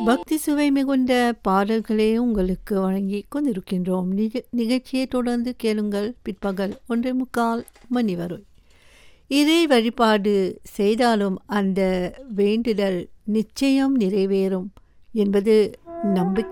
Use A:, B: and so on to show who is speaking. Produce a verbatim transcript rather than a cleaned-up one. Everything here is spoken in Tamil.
A: பக்தி சுவை மிகுந்த பாடல்களே உங்களுக்கு வழங்கி கொண்டிருக்கின்றோம். நிக நிகழ்ச்சியை தொடர்ந்து கேளுங்கள். பிற்பகல் ஒன்றே முக்கால் மணி வரை இறை வழிபாடு செய்தாலும் அந்த வேண்டுதல் நிச்சயம் நிறைவேறும் என்பது நம்பிக்கை